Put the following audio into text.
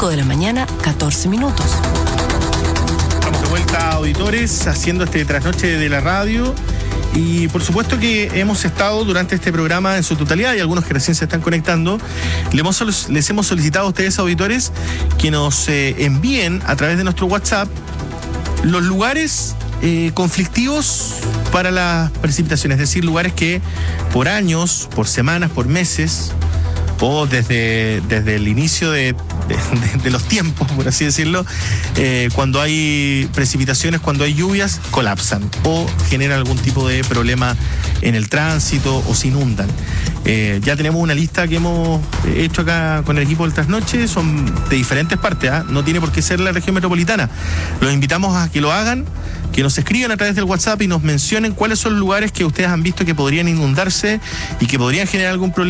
5 de la mañana, 14 minutos. Estamos de vuelta, auditores, haciendo este trasnoche de la radio. Y por supuesto que hemos estado durante este programa en su totalidad, y algunos que recién se están conectando, les hemos solicitado a ustedes, auditores, que nos envíen a través de nuestro WhatsApp los lugares conflictivos para las precipitaciones, es decir, lugares que por años, por semanas, por meses, o desde el inicio de los tiempos, por así decirlo, cuando hay precipitaciones, cuando hay lluvias, colapsan o generan algún tipo de problema en el tránsito o se inundan. Ya tenemos una lista que hemos hecho acá con el equipo del Trasnoche, son de diferentes partes, no tiene por qué ser la región metropolitana. Los invitamos a que lo hagan, que nos escriban a través del WhatsApp y nos mencionen cuáles son los lugares que ustedes han visto que podrían inundarse y que podrían generar algún problema